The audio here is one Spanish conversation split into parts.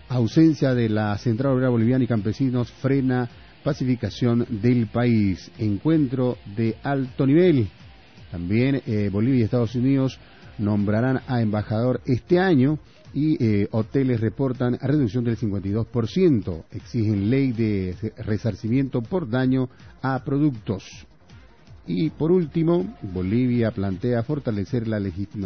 Ausencia de la Central Obrera Boliviana y Campesinos frena pacificación del país. Encuentro de alto nivel. También Bolivia y Estados Unidos nombrarán a embajador este año y hoteles reportan reducción del 52%. Exigen ley de resarcimiento por daño a productos. Y por último, Bolivia plantea fortalecer la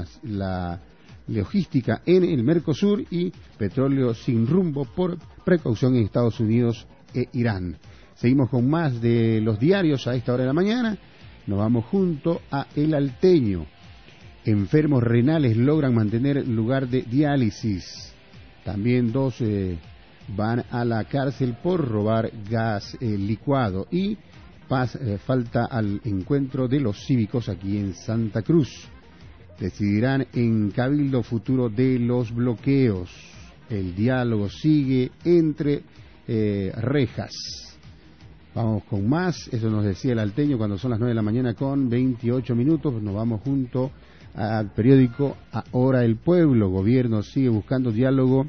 logística en el Mercosur y petróleo sin rumbo por precaución en Estados Unidos e Irán. Seguimos con más de los diarios a esta hora de la mañana. Nos vamos junto a El Alteño. Enfermos renales logran mantener lugar de diálisis. También dos van a la cárcel por robar gas licuado. Y falta al encuentro de los cívicos aquí en Santa Cruz. Decidirán en Cabildo futuro de los bloqueos. El diálogo sigue entre rejas. Vamos con más, eso nos decía El Alteño cuando son las 9 de la mañana con 28 minutos. Nos vamos junto al periódico Ahora el Pueblo. Gobierno sigue buscando diálogo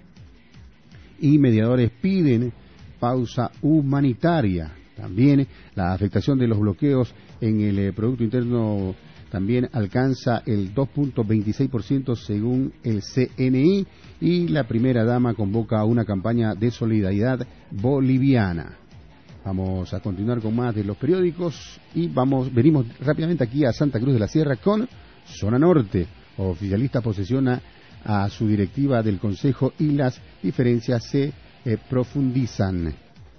y mediadores piden pausa humanitaria. También la afectación de los bloqueos en el Producto Interno también alcanza el 2.26% según el CNI, y la primera dama convoca a una campaña de solidaridad boliviana. Vamos a continuar con más de los periódicos y venimos rápidamente aquí a Santa Cruz de la Sierra con Zona Norte. Oficialista posesiona a su directiva del Consejo y las diferencias se profundizan.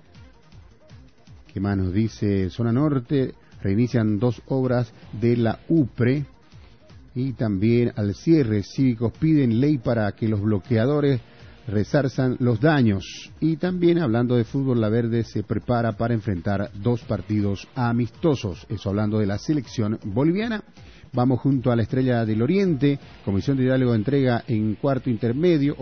¿Qué más nos dice Zona Norte? Reinician 2 obras de la UPRE y también al cierre cívicos piden ley para que los bloqueadores resarzan los daños. Y también hablando de fútbol, la Verde se prepara para enfrentar 2 partidos amistosos. Eso hablando de la selección boliviana. Vamos junto a la Estrella del Oriente. Comisión de Diálogo entra en cuarto intermedio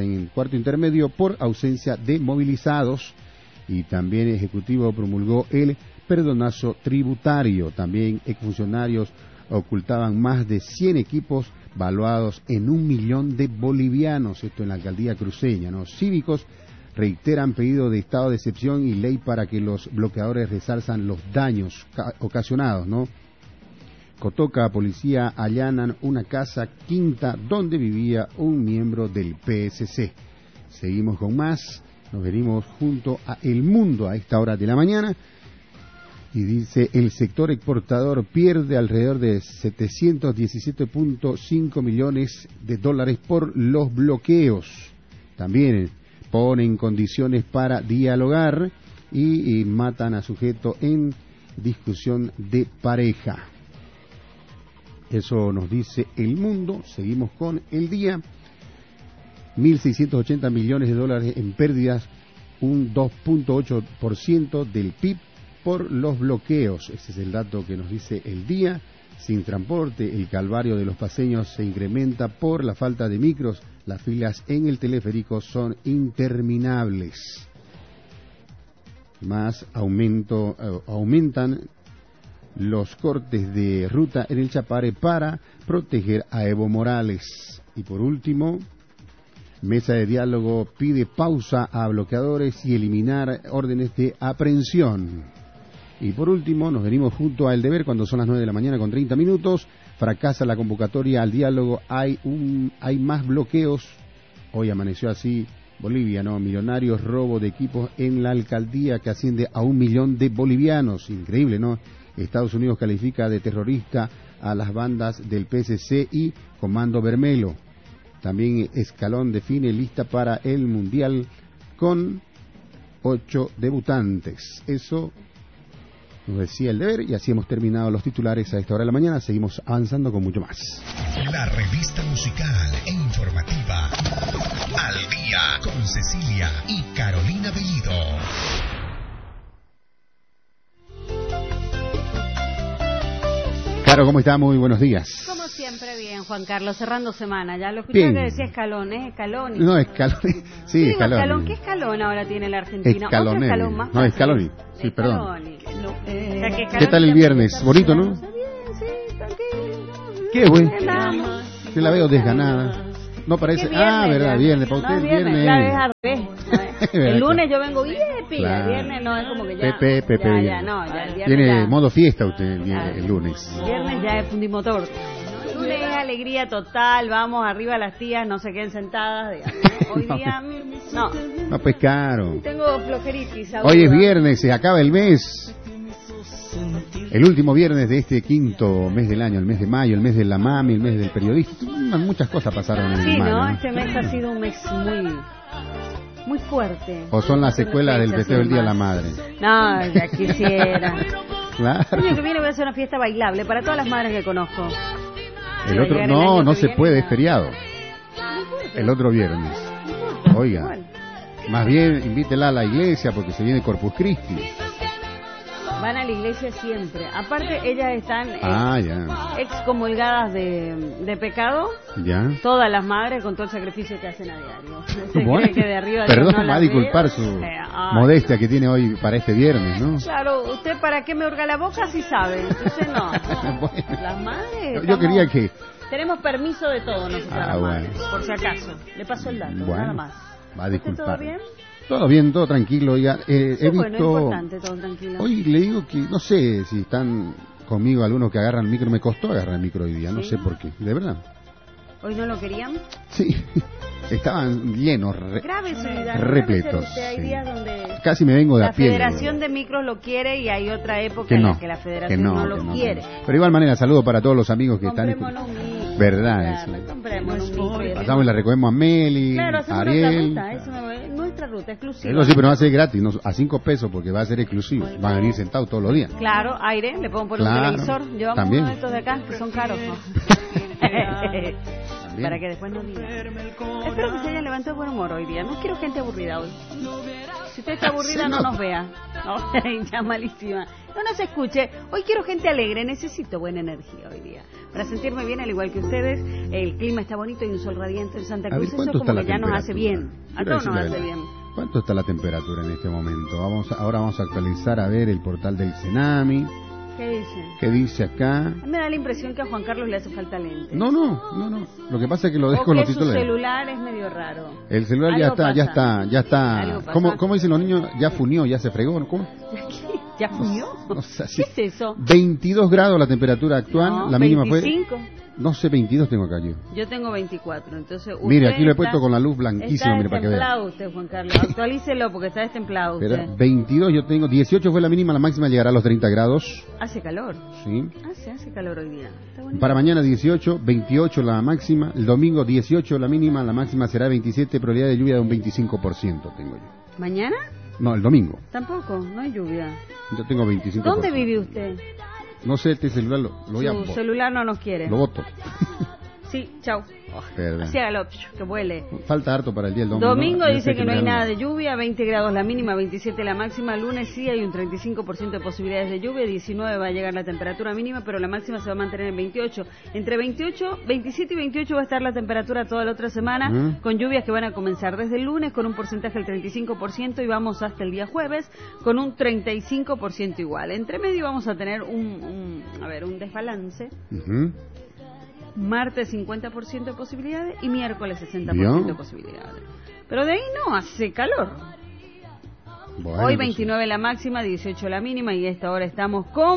por ausencia de movilizados. Y también el Ejecutivo promulgó el perdonazo tributario. También exfuncionarios ocultaban más de 100 equipos valuados en 1 millón de bolivianos. Esto en la alcaldía cruceña, ¿no? Cívicos reiteran pedido de estado de excepción y ley para que los bloqueadores resarzan los daños ocasionados, ¿no? Cotoca, policía allanan una casa quinta donde vivía un miembro del PSC. Seguimos con más. Nos venimos junto a El Mundo a esta hora de la mañana y dice: el sector exportador pierde alrededor de 717.5 millones de dólares por los bloqueos. También ponen condiciones para dialogar y matan a sujeto en discusión de pareja. Eso nos dice El Mundo. Seguimos con El Día. 1.680 millones de dólares en pérdidas, un 2.8% del PIB por los bloqueos. Ese es el dato que nos dice El Día. Sin transporte, el calvario de los paseños se incrementa por la falta de micros. Las filas en el teleférico son interminables. Más aumentan los cortes de ruta en el Chapare para proteger a Evo Morales. Y por último, Mesa de Diálogo pide pausa a bloqueadores y eliminar órdenes de aprehensión. Y por último, nos venimos junto a El Deber cuando son las 9 de la mañana con 30 minutos. Fracasa la convocatoria al diálogo, hay más bloqueos. Hoy amaneció así Bolivia, ¿no? Millonarios robo de equipos en la alcaldía que asciende a 1 millón de bolivianos. Increíble, ¿no? Estados Unidos califica de terrorista a las bandas del PSC y Comando Bermelo. También Escalón define lista para el Mundial con 8 debutantes. Eso nos decía El Deber y así hemos terminado los titulares a esta hora de la mañana. Seguimos avanzando con mucho más. La revista musical e informativa Al Día con Cecilia y Carolina Bellido. Caro, ¿cómo está? Muy buenos días. Como siempre, bien, Juan Carlos, cerrando semana. Ya lo escuché que decía Escalón, ¿eh? Escalón. No, Escalón. Sí, Escalón. ¿Qué escalón ahora tiene la Argentina? Escalón. Otro escalón más. No, Escaloni. Sí, perdón. O sea, ¿Qué tal el viernes? Bonito, ¿no? Bien, sí, tranquilo. Qué bueno. Andamos. Yo la veo desganada. No parece. Viernes, verdad, ya. viernes. Para usted No, el viernes. La ves al revés. El lunes yo vengo yepi, claro. El viernes no, es como que ya... Pepe, ya no, ya el viernes tiene ya, modo fiesta usted el lunes. El viernes ya es fundimotor. El lunes es alegría total, vamos arriba las tías, no se queden sentadas, digamos, ¿no? Hoy día, no. No, pues caro. Tengo flojeritis. Hoy es viernes, se acaba el mes. El último viernes de este quinto mes del año, el mes de mayo, el mes de la mami, el mes del periodista. Muchas cosas pasaron en Sí, mayo, ¿no? Este mes ha sido un mes muy fuerte. O son las secuelas del festejo del Día de la Madre. No, ya quisiera. Claro. El año que viene voy a hacer una fiesta bailable para todas las madres que conozco. El otro, no se puede, es feriado. El otro viernes. Oiga, más bien invítela a la iglesia porque se viene Corpus Christi. Van a la iglesia siempre. Aparte, ellas están excomulgadas de pecado. Ya. Todas las madres con todo el sacrificio que hacen a diario. Bueno, que de arriba perdón, no va a disculpar su modestia que tiene hoy para este viernes, ¿no? Claro, usted para qué me hurga la boca si sabe. Entonces no. Bueno, las madres. yo quería que... Tenemos permiso de todo nosotros, bueno. Por si acaso. Le paso el dato, nada más. Va a disculpar. ¿Todo bien? Todo bien, todo tranquilo. Oiga, he visto... Bueno, importante, todo tranquilo. Hoy le digo que, no sé si están conmigo algunos que agarran el micro. Me costó agarrar el micro hoy día, no sé por qué, de verdad. ¿Hoy no lo querían? Sí, estaban llenos, repletos. Hay días donde casi me vengo de a pie. La Federación de Micros lo quiere y hay otra época en la que la Federación no lo quiere. Pero de igual manera, saludo para todos los amigos que están... Verdad, pasamos y la recogemos a Meli, a Ariel. Nuestra ruta exclusiva. Eso sí, pero no va a ser gratis, no, a 5 pesos porque va a ser exclusivo. Van a venir sentados todos los días. Claro, aire, le podemos poner un televisor. Llevamos también. uno de estos de acá que son caros, ¿no? Para que después no digan. Espero que se hayan levantado de buen humor hoy día. No quiero gente aburrida hoy. Si usted está aburrida, no nos vea. No, ya malísima. No nos escuche. Hoy quiero gente alegre. Necesito buena energía hoy día. Para sentirme bien, al igual que ustedes. El clima está bonito y un sol radiante en Santa Cruz. Eso como que ya nos hace bien. A todos nos hace bien. ¿Cuánto está la temperatura en este momento? Ahora vamos a actualizar a ver el portal del Cenami. ¿Qué dice? ¿Qué dice acá? Me da la impresión que a Juan Carlos le hace falta lentes. No. Lo que pasa es que lo dejo con los titulares. Su celular es medio raro. El celular ya está. ¿Cómo dicen los niños? Ya funió, ya se fregó. ¿Cómo? ¿Ya funió? No sé, ¿Qué es eso? 22 grados la temperatura actual. No, la mínima 25. fue... No sé, 22 tengo acá yo. Yo tengo 24, entonces usted mire, aquí lo he puesto con la luz blanquísima, mire, para que vea. Está destemplado usted, Juan Carlos. Actualícelo porque está destemplado usted. Pero 22 yo tengo, 18 fue la mínima, la máxima llegará a los 30 grados. Hace calor. Sí. Hace calor hoy día. Para mañana 18, 28 la máxima, el domingo 18 la mínima, la máxima será 27, probabilidad de lluvia de un 25% tengo yo. ¿Mañana? No, el domingo. Tampoco, no hay lluvia. Yo tengo 25%. ¿Dónde vive usted? No sé, este celular lo voy a botar. Su celular no nos quiere. Lo voto. Sí, chau. Así hágalo, que vuele. Falta harto para el día del domingo. Domingo dice que no hay nada de lluvia, 20 grados la mínima, 27 la máxima. Lunes sí hay un 35% de posibilidades de lluvia, 19 va a llegar la temperatura mínima, pero la máxima se va a mantener en 28. Entre 27 y 28 va a estar la temperatura toda la otra semana, con lluvias que van a comenzar desde el lunes con un porcentaje del 35% y vamos hasta el día jueves con un 35% igual. Entre medio vamos a tener un desbalance. Martes 50% de posibilidades y miércoles 60% de posibilidades. Pero de ahí no, hace calor. Bueno, hoy 29 la máxima, 18 la mínima y a esta hora estamos con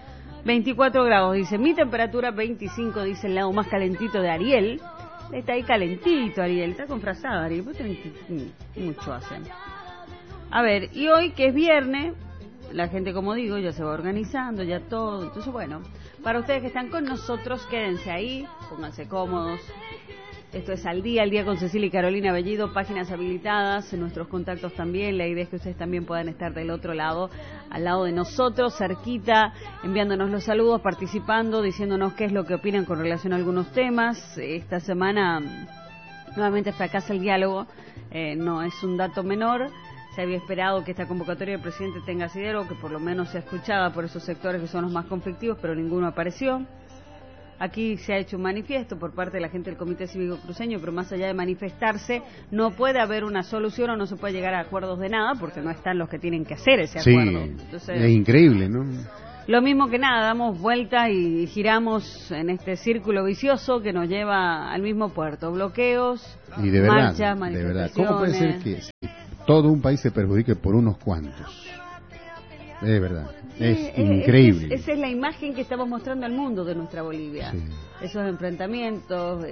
24 grados. Dice, mi temperatura 25, dice el lado más calentito de Ariel. Está ahí calentito Ariel, está con frazada Ariel, mucho hace. A ver, y hoy que es viernes, la gente, como digo, ya se va organizando, ya todo. Entonces, bueno, para ustedes que están con nosotros, quédense ahí, pónganse cómodos. Esto es Al Día con Cecilia y Carolina Bellido, páginas habilitadas, nuestros contactos también. La idea es que ustedes también puedan estar del otro lado, al lado de nosotros, cerquita, enviándonos los saludos, participando, diciéndonos qué es lo que opinan con relación a algunos temas. Esta semana, nuevamente fracasa el diálogo, no es un dato menor. Se había esperado que esta convocatoria del presidente tenga asidero, que por lo menos sea escuchada por esos sectores que son los más conflictivos, pero ninguno apareció. Aquí se ha hecho un manifiesto por parte de la gente del Comité Cívico Cruceño, pero más allá de manifestarse, no puede haber una solución o no se puede llegar a acuerdos de nada, porque no están los que tienen que hacer ese acuerdo. Entonces, es increíble, ¿no? Lo mismo que nada, damos vuelta y giramos en este círculo vicioso que nos lleva al mismo puerto. Bloqueos, y de verdad, marchas, manifestaciones. De verdad, ¿cómo puede ser que todo un país se perjudique por unos cuantos. Es verdad, es increíble. Esa es la imagen que estamos mostrando al mundo de nuestra Bolivia. Sí. Esos enfrentamientos,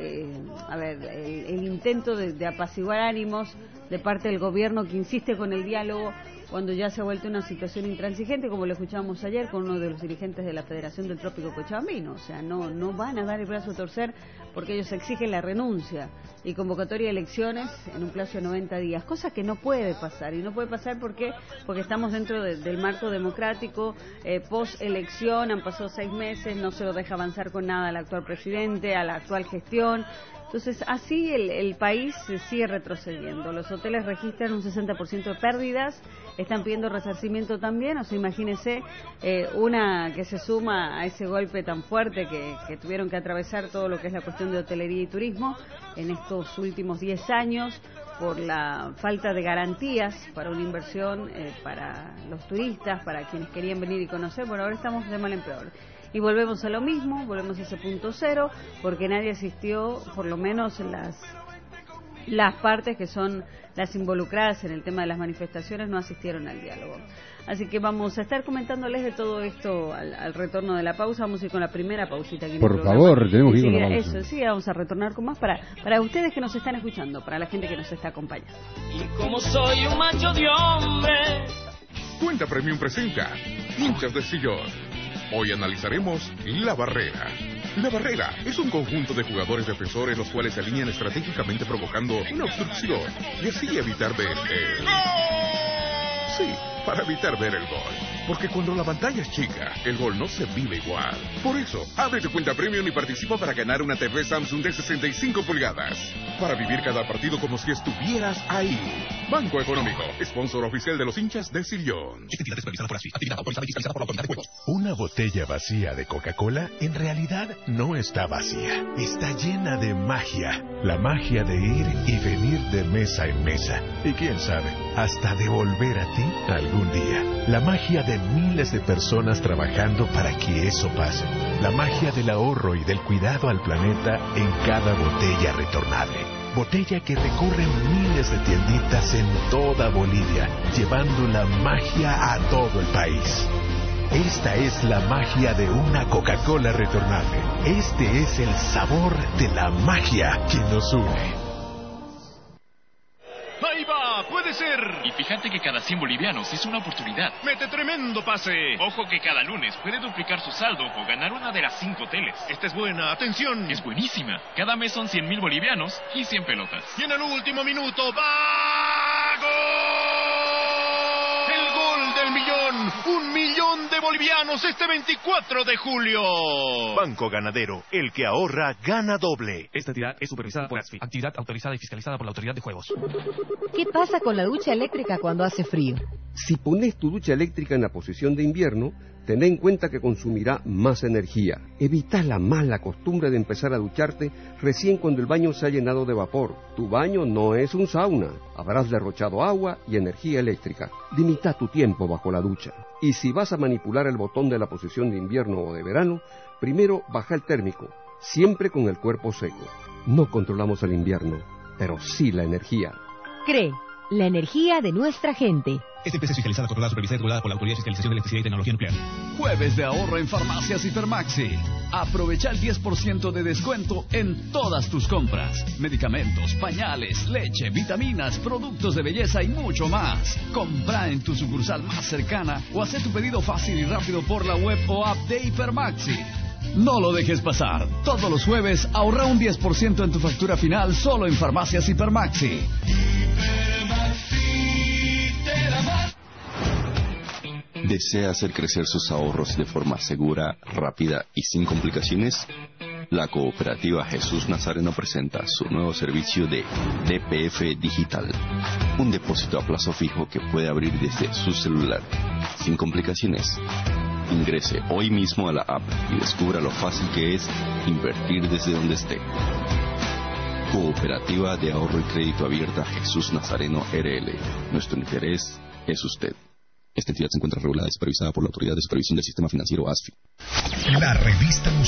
el intento de apaciguar ánimos de parte del gobierno que insiste con el diálogo cuando ya se ha vuelto una situación intransigente, como lo escuchábamos ayer con uno de los dirigentes de la Federación del Trópico Cochabambino. O sea, no van a dar el brazo a torcer porque ellos exigen la renuncia y convocatoria de elecciones en un plazo de 90 días, cosa que no puede pasar. Y no puede pasar porque estamos dentro del marco democrático, post-elección, han pasado 6 meses, no se lo deja avanzar con nada al actual presidente, a la actual gestión. Entonces, así el país sigue retrocediendo. Los hoteles registran un 60% de pérdidas, están pidiendo resarcimiento también. O sea, imagínese una que se suma a ese golpe tan fuerte que tuvieron que atravesar todo lo que es la cuestión de hotelería y turismo en estos últimos 10 años por la falta de garantías para una inversión para los turistas, para quienes querían venir y conocer. Bueno, ahora estamos de mal en peor. Y volvemos a lo mismo, volvemos a ese punto cero, porque nadie asistió, por lo menos las partes que son las involucradas en el tema de las manifestaciones no asistieron al diálogo. Así que vamos a estar comentándoles de todo esto al retorno de la pausa. Vamos a ir con la primera pausita aquí en el programa. Por favor, tenemos que ir con la pausa. Eso, sí, vamos a retornar con más para ustedes que nos están escuchando, para la gente que nos está acompañando. Y como soy un macho de hombre. Cuenta Premium presenta Hinchas de Sillón. Hoy analizaremos La Barrera. La Barrera es un conjunto de jugadores defensores los cuales se alinean estratégicamente provocando una obstrucción y así evitar ver el... Sí, para evitar ver el gol. Porque cuando la pantalla es chica, el gol no se vive igual. Por eso, abre tu cuenta Premium y participa para ganar una TV Samsung de 65 pulgadas. Para vivir cada partido como si estuvieras ahí. Banco Económico, sponsor oficial de los hinchas de Sillón. Actividad autorizada y fiscalizada por la Autoridad de Juegos. Una botella vacía de Coca-Cola en realidad no está vacía. Está llena de magia. La magia de ir y venir de mesa en mesa. Y quién sabe, hasta de volver a ti algún día. La magia de miles de personas trabajando para que eso pase. La magia del ahorro y del cuidado al planeta en cada botella retornable. Botella que recorre miles de tienditas en toda Bolivia, llevando la magia a todo el país. Esta es la magia de una Coca-Cola retornable. Este es el sabor de la magia que nos une. ¡Ahí va! ¡Puede ser! Y fíjate que cada 100 bolivianos es una oportunidad. ¡Mete tremendo pase! Ojo que cada lunes puede duplicar su saldo o ganar una de las 5 teles. Esta es buena, ¡atención! Es buenísima. Cada mes son 100.000 bolivianos y 100 pelotas. Y en el último minuto, ¡va! ¡Gol! ¡El gol del millón! ¡1 millón de bolivianos este 24 de julio! Banco Ganadero, el que ahorra, gana doble. Esta entidad es supervisada por ASFI, actividad autorizada y fiscalizada por la Autoridad de Juegos. ¿Qué pasa con la ducha eléctrica cuando hace frío? Si pones tu ducha eléctrica en la posición de invierno, ten en cuenta que consumirá más energía. Evita la mala costumbre de empezar a ducharte recién cuando el baño se ha llenado de vapor. Tu baño no es un sauna. Habrás derrochado agua y energía eléctrica. Limita tu tiempo bajo la ducha. Y si vas a manipular el botón de la posición de invierno o de verano, primero baja el térmico, siempre con el cuerpo seco. No controlamos el invierno, pero sí la energía. CRE, la energía de nuestra gente. Esta empresa es fiscalizada, controlada, supervisada y regulada por la Autoridad de Fiscalización de Electricidad y Tecnología Nuclear. Jueves de ahorro en Farmacias Hipermaxi. Aprovecha el 10% de descuento en todas tus compras. Medicamentos, pañales, leche, vitaminas, productos de belleza y mucho más. Compra en tu sucursal más cercana o haz tu pedido fácil y rápido por la web o app de Hipermaxi. No lo dejes pasar. Todos los jueves ahorra un 10% en tu factura final solo en Farmacias Hipermaxi. ¿Desea hacer crecer sus ahorros de forma segura, rápida y sin complicaciones? La cooperativa Jesús Nazareno presenta su nuevo servicio de DPF Digital, un depósito a plazo fijo que puede abrir desde su celular, sin complicaciones. Ingrese hoy mismo a la app y descubra lo fácil que es invertir desde donde esté. Cooperativa de Ahorro y Crédito Abierta Jesús Nazareno RL. Nuestro interés es usted. Esta entidad se encuentra regulada y supervisada por la Autoridad de Supervisión del Sistema Financiero ASFI. La revista musical